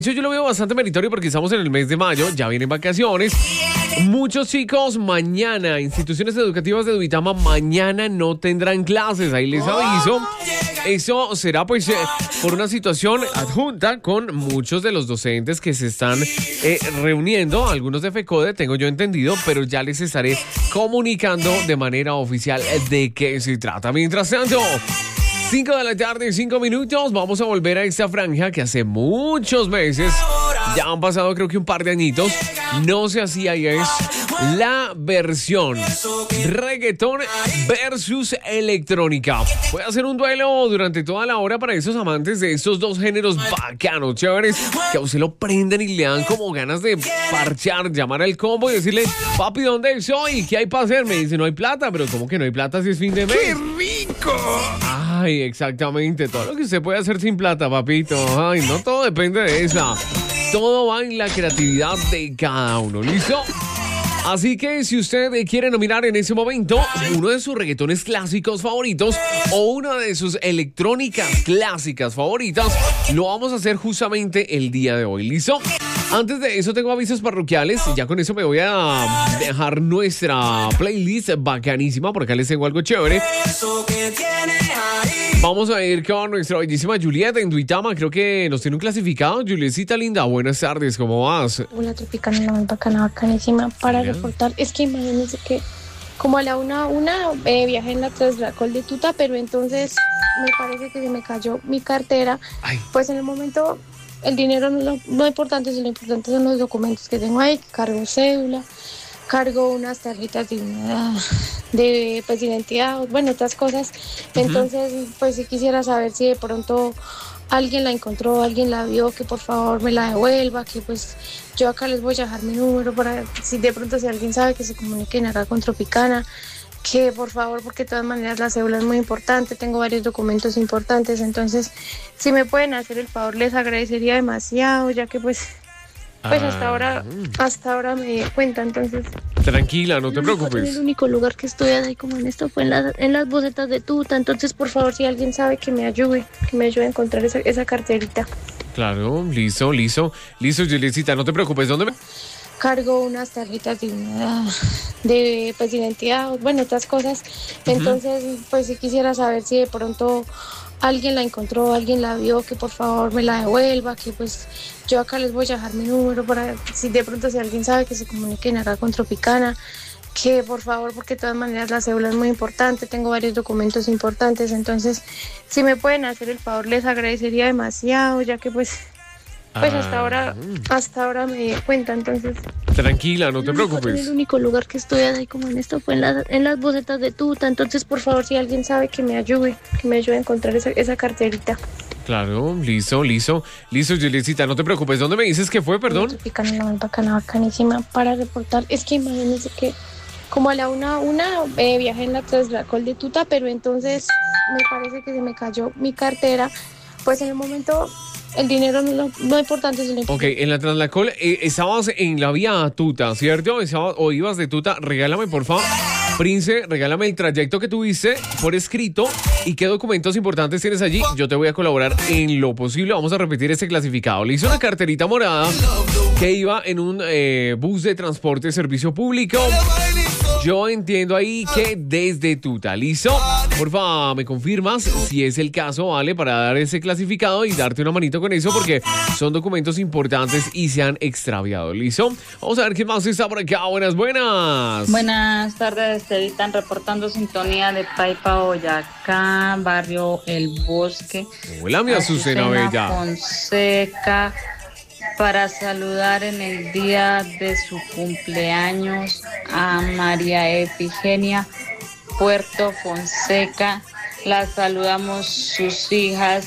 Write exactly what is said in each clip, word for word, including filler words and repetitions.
Yo, yo lo veo bastante meritorio porque estamos en el mes de mayo, ya vienen vacaciones. Muchos chicos mañana, instituciones educativas de Duitama, mañana no tendrán clases, ahí les aviso. Eso será pues eh, por una situación adjunta con muchos de los docentes que se están eh, reuniendo, algunos de FECODE, tengo yo entendido, pero ya les estaré comunicando de manera oficial de qué se trata. Mientras tanto, cinco de la tarde, cinco minutos, vamos a volver a esta franja que hace muchos meses, ya han pasado creo que un par de añitos, no se hacía y es la versión reggaetón versus electrónica. Voy a hacer un duelo durante toda la hora para esos amantes de estos dos géneros bacanos, chéveres, que a usted lo prenden y le dan como ganas de parchar, llamar al combo y decirle, papi, ¿dónde soy? ¿Qué hay para hacer? Me dice, no hay plata, pero ¿cómo que no hay plata si es fin de mes? ¡Qué rico! Ay, exactamente, todo lo que usted puede hacer sin plata, papito. Ay, no todo depende de esa. Todo va en la creatividad de cada uno, ¿listo? Así que si usted quiere nominar en ese momento uno de sus reggaetones clásicos favoritos o una de sus electrónicas clásicas favoritas, lo vamos a hacer justamente el día de hoy, ¿listo? Antes de eso tengo avisos parroquiales, ya con eso me voy a dejar nuestra playlist bacanísima, por acá les tengo algo chévere. Vamos a ir con nuestra bellísima Julieta en Duitama, creo que nos tiene un clasificado. Julietcita linda, buenas tardes, ¿cómo vas? Hola, Tropicana, la más bacana, bacanísima, para Bien. reportar, es que imagínense que como a la una, una eh, viajé en la Transdracol de Tuta, pero entonces me parece que se me cayó mi cartera. Ay. Pues en el momento el dinero no es lo, no importante, lo importante son los documentos que tengo ahí, cargo cédula, cargo unas tarjetas de, una, de, pues, de identidad, bueno, otras cosas. Uh-huh. Entonces, pues sí quisiera saber si de pronto alguien la encontró, alguien la vio, que por favor me la devuelva, que pues yo acá les voy a dejar mi número para si de pronto si alguien sabe que se comuniquen acá con Tropicana, que por favor, porque de todas maneras la cédula es muy importante, tengo varios documentos importantes, entonces si me pueden hacer el favor les agradecería demasiado, ya que pues pues ah. hasta ahora hasta ahora me di cuenta, entonces tranquila, no te preocupes. El único lugar que estuve ahí como en esto fue en las, en las bocetas de Tuta, entonces por favor si alguien sabe que me ayude, que me ayude a encontrar esa, esa carterita. Claro, listo, listo, listo, Julietcita, no te preocupes, ¿dónde me...? Cargo unas tarjetas de, una, de pues, identidad, bueno, otras cosas. Entonces, uh-huh. pues sí quisiera saber si de pronto alguien la encontró, alguien la vio, que por favor me la devuelva, que pues yo acá les voy a dejar mi número para si de pronto si alguien sabe que se comuniquen acá con Tropicana, que por favor, porque de todas maneras la cédula es muy importante, tengo varios documentos importantes, entonces si me pueden hacer el favor les agradecería demasiado, ya que pues... Pues hasta ahora, hasta ahora me di cuenta, entonces... Tranquila, no te preocupes. El único lugar que estuve ahí como en esto fue en las, en las bocetas de Tuta, entonces por favor si alguien sabe que me ayude, que me ayude a encontrar esa, esa carterita. Claro, listo, listo, listo, Julietcita, no te preocupes. ¿Dónde me dices que fue, perdón? Tropicana, la más bacana, bacanísima, para reportar. Es que imagínense que como a la una, una eh, viajé en la Transdracol de Tuta, pero entonces me parece que se me cayó mi cartera, pues en el momento... El dinero no es lo no importante, es lo importante. Ok, en la Translacol eh, estabas en la vía Tuta, ¿cierto? Estabas, o ibas de Tuta. Regálame, por favor, Prince, regálame el trayecto que tuviste por escrito y qué documentos importantes tienes allí. Yo te voy a colaborar en lo posible. Vamos a repetir este clasificado. Le hice una carterita morada que iba en un eh, bus de transporte de servicio público. Yo entiendo ahí que desde Tuta, ¿listo? Por favor, me confirmas si es el caso, ¿vale? Para dar ese clasificado y darte una manito con eso porque son documentos importantes y se han extraviado, ¿listo? Vamos a ver quién más está por acá. Buenas, buenas. Buenas tardes, te editan reportando sintonía de Paipa, Boyacá, barrio El Bosque. Hola, mi Azucena Bella. Fonseca. Para saludar en el día de su cumpleaños a María Efigenia Puerto Fonseca. La saludamos sus hijas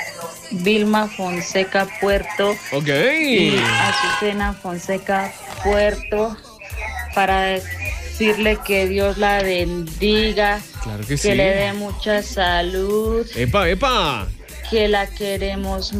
Vilma Fonseca Puerto okay. y Azucena Fonseca Puerto, para decirle que Dios la bendiga, claro que, que sí. le dé mucha salud. ¡Epa, epa! Que la queremos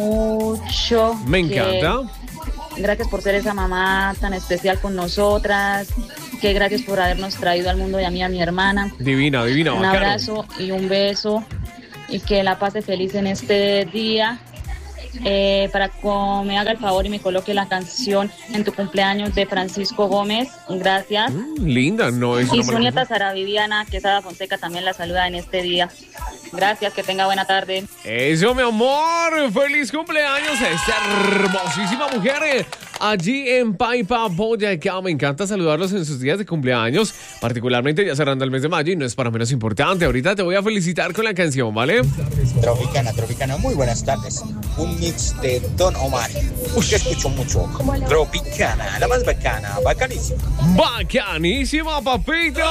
mucho. Me encanta. Gracias por ser esa mamá tan especial con nosotras. Que gracias por habernos traído al mundo y a mí, a mi hermana. Divina, divina. Un bacano. abrazo y un beso. Y que la pase feliz en este día. eh, para que me haga el favor y me coloque la canción En tu cumpleaños de Francisco Gómez. Gracias. Mm, linda, no es Y una su mala nieta cosa. Sara Viviana Quesada Fonseca también la saluda en este día. Gracias, que tenga buena tarde. Eso, mi amor. Feliz cumpleaños a esta hermosísima mujer eh, allí en Paipa, Boyacá. Me encanta saludarlos en sus días de cumpleaños, particularmente ya cerrando el mes de mayo y no es para menos importante. Ahorita te voy a felicitar con la canción, ¿vale? Tropicana, Tropicana, muy buenas tardes. Un mix de Don Omar. Uy, escucho mucho. Tropicana, la más bacana, bacanísima. ¡Bacanísima, papito!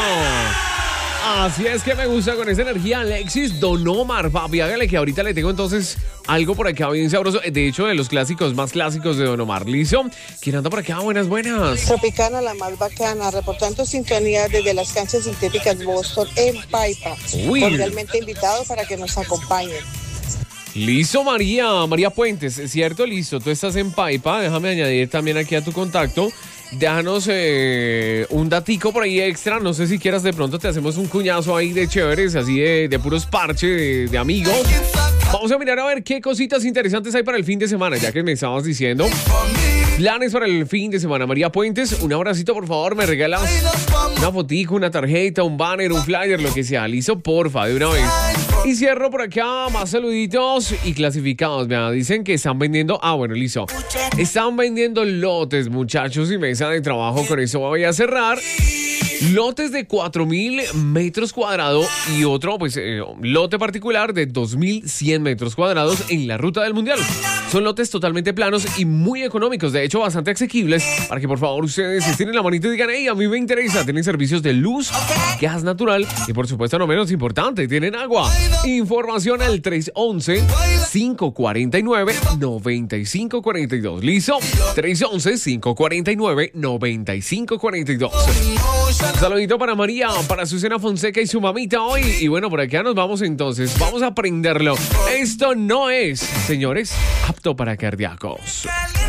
Así es que me gusta con esa energía, Alexis Don Omar, papi. Hágale que ahorita le tengo entonces algo por acá bien sabroso. De hecho, de los clásicos más clásicos de Don Omar. ¿Listo? ¿Quién anda por acá? Buenas, buenas. Tropicana, la más bacana, reportando sintonía desde las canchas sintéticas Boston en Paipa. Uy. Cordialmente invitado para que nos acompañen. Listo, María. María Puentes, ¿es cierto? Listo. Tú estás en Paipa. Déjame añadir también aquí a tu contacto. Déjanos eh, un datico por ahí extra. No sé si quieras, de pronto te hacemos un cuñazo ahí de chéveres, así de, de puros parches, de, de amigos. Vamos a mirar a ver qué cositas interesantes hay para el fin de semana, ya que me estabas diciendo. Planes para el fin de semana. María Puentes, un abracito, por favor. Me regalas una fotico, una tarjeta, un banner, un flyer, lo que sea. Listo, porfa, de una vez. Y cierro por acá, más saluditos y clasificados. Mira, dicen que están vendiendo. Ah, bueno, listo. Están vendiendo lotes, muchachos, y mesa de trabajo. Con eso voy a cerrar. Lotes de cuatro mil metros cuadrados y otro, pues, eh, lote particular de dos mil cien metros cuadrados en la ruta del mundial. Son lotes totalmente planos y muy económicos, de hecho, bastante asequibles, para que por favor ustedes estén en la manita y digan, hey, a mí me interesa. Tienen servicios de luz, gas natural y, por supuesto, no menos importante, tienen agua. Información al tres once, cinco cuatro nueve, nueve cinco cuatro dos. ¿Listo? tres once, cinco cuatro nueve, nueve cinco cuatro dos. Saludito para María, para Susana Fonseca y su mamita hoy. Y bueno, por acá nos vamos entonces. Vamos a aprenderlo. Esto no es, señores, apto para cardíacos.